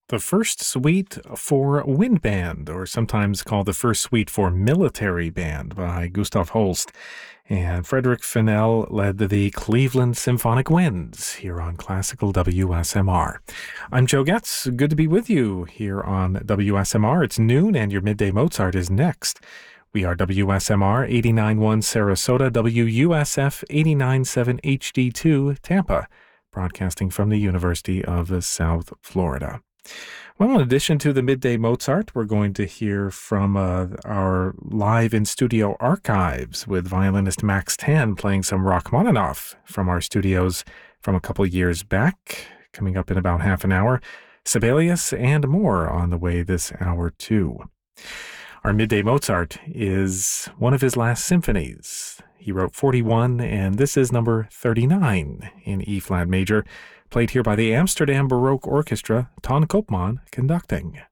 The First Suite for Wind Band, or sometimes called the First Suite for Military Band by Gustav Holst. And Frederick Fennell led the Cleveland Symphonic Winds here on Classical WSMR. I'm Joe Getz. Good to be with you here on WSMR. It's noon and your Midday Mozart is next. We are WSMR 89.1 Sarasota, WUSF 89.7 HD2 Tampa, broadcasting from the University of South Florida. Well, in addition to the Midday Mozart, we're going to hear from our live in-studio archives with violinist Max Tan playing some Rachmaninoff from our studios from a couple years back, coming up in about half an hour. Sibelius and more on the way this hour, too. Our Midday Mozart is one of his last symphonies. He wrote 41, and this is number 39 in E-flat major, played here by the Amsterdam Baroque Orchestra, Ton Koopman conducting.